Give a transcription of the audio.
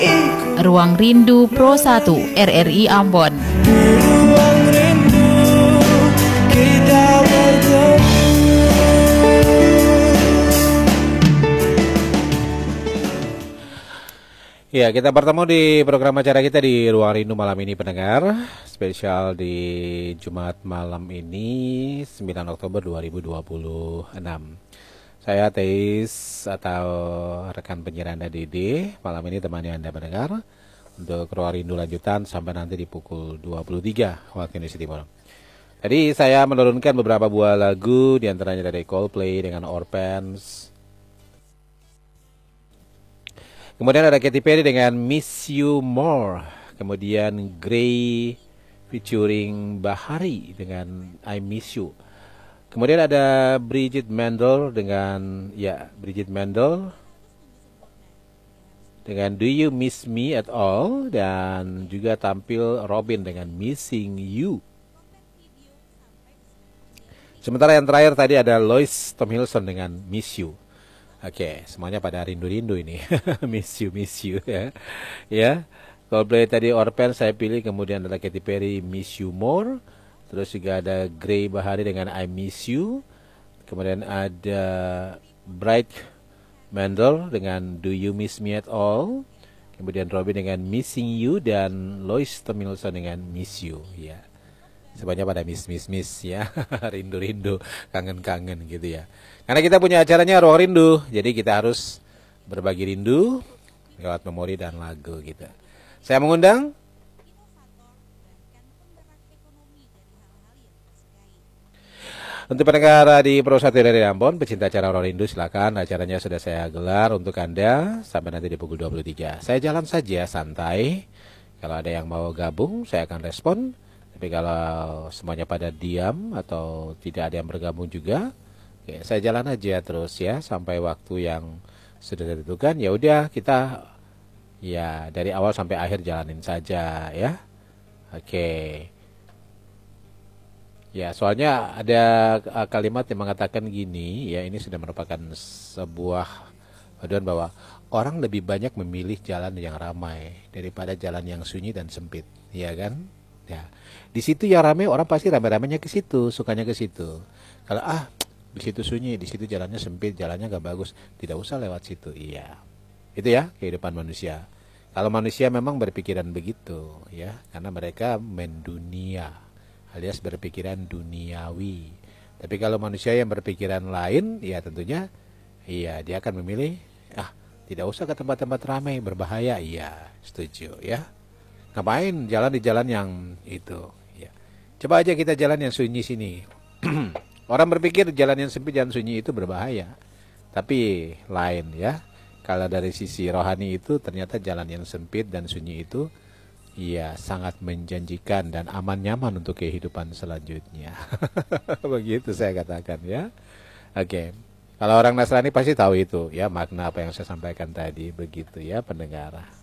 Ruang Rindu Pro 1 RRI Ambon. Ruang rindu kita bertemu. Ya, kita bertemu di program acara kita di Ruang Rindu malam ini pendengar. Spesial di Jumat malam ini 9 Oktober 2026. Saya Teis atau rekan penyiar Anda Dede. Malam ini temani Anda mendengar untuk Ruang Rindu lanjutan sampai nanti di pukul 23 waktu Indonesia Timur. Tadi saya menurunkan beberapa buah lagu, diantaranya dari Coldplay dengan Orphans. Kemudian ada Katy Perry dengan Miss You More. Kemudian Grey featuring Bahari dengan I Miss You. Kemudian ada Bridget Mendel dengan Do You Miss Me at All. Dan juga tampil Robin dengan Missing You. Sementara yang terakhir tadi ada Lois Tomlinson dengan Miss You. Oke, semuanya pada rindu-rindu ini. miss you ya. Ya. Coldplay tadi Orphans saya pilih, kemudian ada Katy Perry Miss You More. Terus juga ada Grey Bahari dengan I Miss You. Kemudian ada Bright Mendel dengan Do You Miss Me at All. Kemudian Robin dengan Missing You dan Lois Tomlinson dengan Miss You ya. Semuanya pada miss ya. Rindu-rindu, kangen-kangen gitu ya. Karena kita punya acaranya Ruang Rindu, jadi kita harus berbagi rindu lewat memori dan lagu gitu. Saya mengundang untuk pendengar di Pro 1 dari Ambon, pecinta acara Ruang Rindu, silakan, acaranya sudah saya gelar untuk Anda sampai nanti di pukul 23. Saya jalan saja santai. Kalau ada yang mau gabung, saya akan respon. Tapi kalau semuanya pada diam atau tidak ada yang bergabung juga, oke, saya jalan aja terus ya sampai waktu yang sudah ditentukan. Ya udah, kita ya dari awal sampai akhir jalanin saja ya. Oke. Ya, soalnya ada kalimat yang mengatakan gini, ya ini sudah merupakan sebuah aduan bahwa orang lebih banyak memilih jalan yang ramai daripada jalan yang sunyi dan sempit, ya kan? Ya. Di situ yang ramai orang pasti rame-ramenya ke situ, sukanya ke situ. Kalau di situ sunyi, di situ jalannya sempit, jalannya gak bagus, tidak usah lewat situ. Iya. Itu ya kehidupan manusia. Kalau manusia memang berpikiran begitu, ya, karena mereka mendunia, alias berpikiran duniawi. Tapi kalau manusia yang berpikiran lain, ya tentunya, iya dia akan memilih, tidak usah ke tempat-tempat ramai, berbahaya. Iya, setuju ya. Ngapain jalan di jalan yang itu? Ya. Coba aja kita jalan yang sunyi sini. Orang berpikir jalan yang sempit, jalan sunyi itu berbahaya. Tapi lain ya. Kalau dari sisi rohani itu ternyata jalan yang sempit dan sunyi itu ya sangat menjanjikan dan aman nyaman untuk kehidupan selanjutnya. Begitu saya katakan ya. Oke. Kalau orang Nasrani pasti tahu itu ya makna apa yang saya sampaikan tadi, begitu ya pendengar.